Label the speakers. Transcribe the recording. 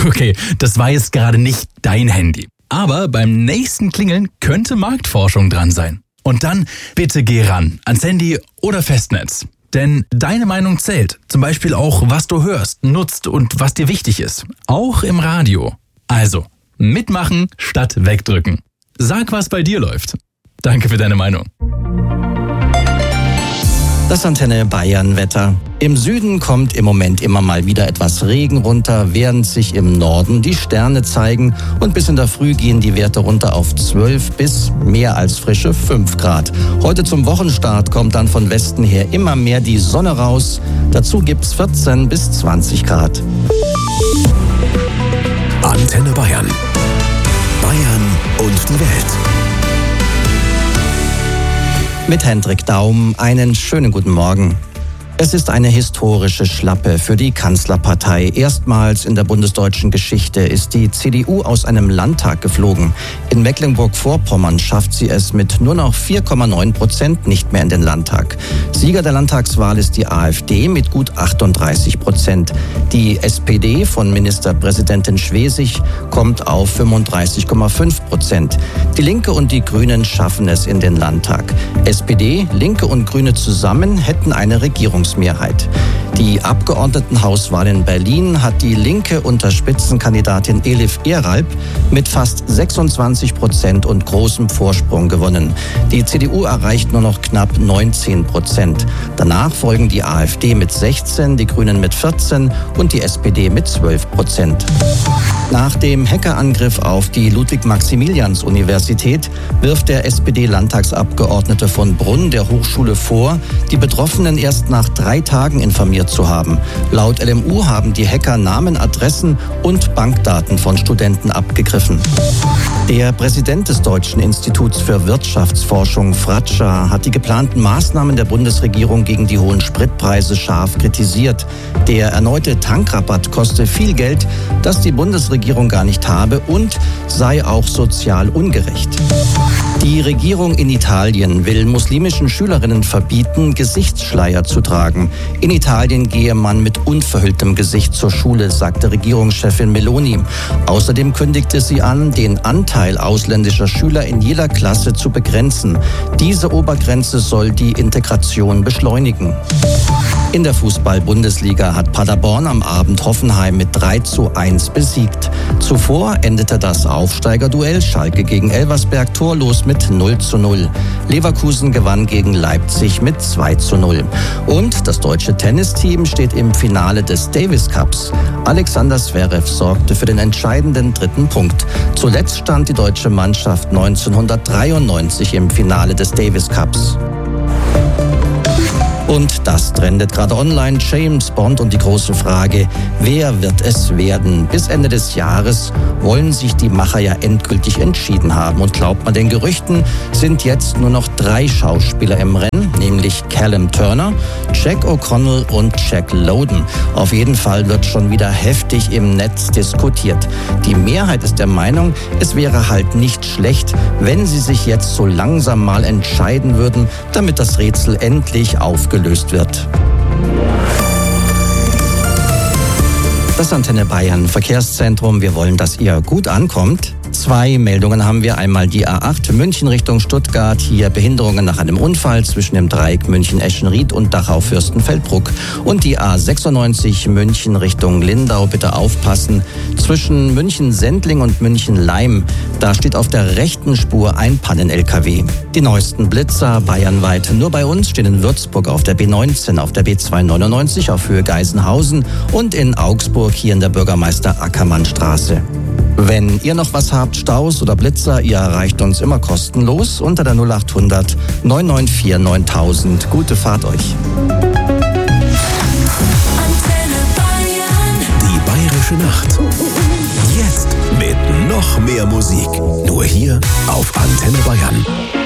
Speaker 1: Okay, das war jetzt gerade nicht dein Handy. Aber beim nächsten Klingeln könnte Marktforschung dran sein. Und dann bitte geh ran, ans Handy oder Festnetz. Denn deine Meinung zählt. Zum Beispiel auch, was du hörst, nutzt und was dir wichtig ist. Auch im Radio. Also, mitmachen statt wegdrücken. Sag, was bei dir läuft. Danke für deine Meinung.
Speaker 2: Das Antenne Bayern Wetter. Im Süden kommt im Moment immer mal wieder etwas Regen runter, während sich im Norden die Sterne zeigen und bis in der Früh gehen die Werte runter auf 12 bis mehr als frische 5 Grad. Heute zum Wochenstart kommt dann von Westen her immer mehr die Sonne raus. Dazu gibt's 14 bis 20 Grad.
Speaker 3: Antenne Bayern. Bayern und die Welt.
Speaker 2: Mit Hendrik Daum einen schönen guten Morgen. Es ist eine historische Schlappe für die Kanzlerpartei. Erstmals in der bundesdeutschen Geschichte ist die CDU aus einem Landtag geflogen. In Mecklenburg-Vorpommern schafft sie es mit nur noch 4,9% nicht mehr in den Landtag. Sieger der Landtagswahl ist die AfD mit gut 38%. Die SPD von Ministerpräsidentin Schwesig kommt auf 35,5%. Die Linke und die Grünen schaffen es in den Landtag. SPD, Linke und Grüne zusammen hätten eine Regierungsmehrheit. Die Abgeordnetenhauswahl in Berlin hat die Linke unter Spitzenkandidatin Elif Eralp mit fast 26% und großem Vorsprung gewonnen. Die CDU erreicht nur noch knapp 19%. Danach folgen die AfD mit 16%, die Grünen mit 14% und die SPD mit 12%. Nach dem Hackerangriff auf die Ludwig-Maximilians-Universität wirft der SPD-Landtagsabgeordnete von Brunn der Hochschule vor, die Betroffenen erst nach 3 Tagen informiert zu haben. Laut LMU haben die Hacker Namen, Adressen und Bankdaten von Studenten abgegriffen. Der Präsident des Deutschen Instituts für Wirtschaftsforschung, Fratscher, hat die geplanten Maßnahmen der Bundesregierung gegen die hohen Spritpreise scharf kritisiert. Der erneute Tankrabatt koste viel Geld, das die Bundesregierung gar nicht habe und sei auch sozial ungerecht. Die Regierung in Italien will muslimischen Schülerinnen verbieten, Gesichtsschleier zu tragen. In Italien gehe man mit unverhülltem Gesicht zur Schule, sagte Regierungschefin Meloni. Außerdem kündigte sie an, den Anteil ausländischer Schüler in jeder Klasse zu begrenzen. Diese Obergrenze soll die Integration beschleunigen. In der Fußball-Bundesliga hat Paderborn am Abend Hoffenheim mit 3:1 besiegt. Zuvor endete das Aufsteigerduell Schalke gegen Elversberg torlos mit 0:0. Leverkusen gewann gegen Leipzig mit 2:0. Und das deutsche Tennisteam steht im Finale des Davis Cups. Alexander Zverev sorgte für den entscheidenden 3. Punkt. Zuletzt stand die deutsche Mannschaft 1993 im Finale des Davis Cups. Und das trendet gerade online. James Bond und die große Frage, wer wird es werden? Bis Ende des Jahres wollen sich die Macher ja endgültig entschieden haben. Und glaubt man den Gerüchten, sind jetzt nur noch 3 Schauspieler im Rennen, nämlich Callum Turner, Jack O'Connell und Jack Lowden. Auf jeden Fall wird schon wieder heftig im Netz diskutiert. Die Mehrheit ist der Meinung, es wäre halt nicht schlecht, wenn sie sich jetzt so langsam mal entscheiden würden, damit das Rätsel endlich aufgelöst wird. Das Antenne Bayern Verkehrszentrum. Wir wollen, dass ihr gut ankommt. 2 Meldungen haben wir. Einmal die A8 München Richtung Stuttgart. Hier Behinderungen nach einem Unfall zwischen dem Dreieck München-Eschenried und Dachau-Fürstenfeldbruck. Und die A96 München Richtung Lindau. Bitte aufpassen. Zwischen München-Sendling und München-Leim. Da steht auf der rechten Spur ein Pannen-LKW. Die neuesten Blitzer bayernweit. Nur bei uns stehen in Würzburg auf der B19, auf der B299 auf Höhe Geisenhausen und in Augsburg hier in der Bürgermeister-Ackermann-Straße. Wenn ihr noch was habt, Staus oder Blitzer, ihr erreicht uns immer kostenlos unter der 0800 994 9000. Gute Fahrt euch.
Speaker 3: Die Bayerische Nacht. Jetzt mit noch mehr Musik. Nur hier auf Antenne Bayern.